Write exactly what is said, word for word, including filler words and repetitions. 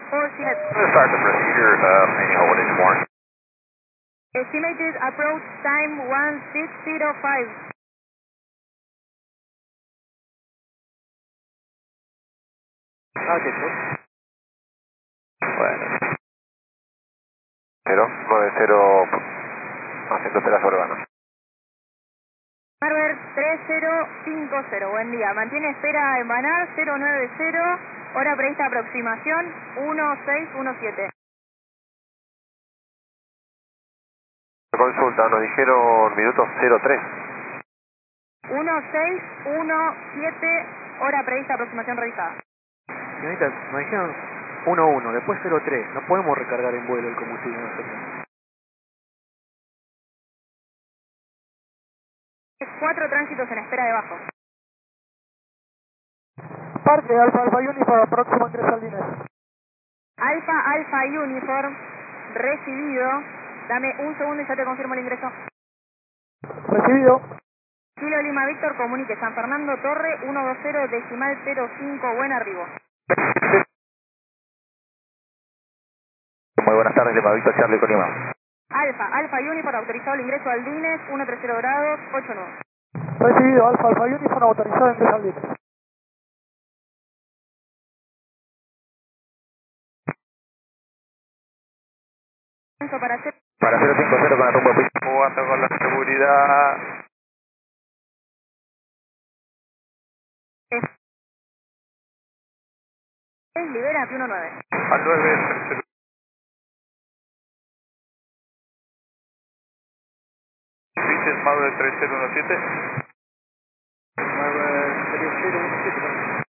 four Sierra. Start the procedure, uh, any hold it more. Estimated approach time one six zero five. Ah, ¿qué es? Bueno. cero nueve cero haciendo espera sobre vano. Marver tres cero cinco cero, buen día. Mantiene espera en Banar cero nueve cero, hora prevista aproximación uno seis uno siete. Consulta, nos dijeron minutos cero tres. uno seis uno siete, hora prevista aproximación revisada. Señorita, nos dijeron uno uno, después cero tres. No podemos recargar en vuelo el combustible nosotros. Cuatro tránsitos en espera debajo. Parque Alfa Alfa Uniform, próximo ingreso al Lines. Alfa Alfa Uniform, recibido. Dame un segundo y ya te confirmo el ingreso. Recibido. Kilo Lima Víctor, comunique San Fernando Torre ciento veinte decimal cero cinco, buen arribo. Muy buenas tardes, Lima Víctor Charlie Colima. Alfa Alfa Uniform, autorizado el ingreso al Dines, ciento treinta grados, ocho nueve. Recibido, Alfa Alfa Uniform, autorizado ingreso al Lines. Para hacer Para cero cinco cero con la rumbo de jugando con la seguridad. libera uno nueve. Al nueve. Vices Mauer tres cero uno siete. nueve cero uno siete.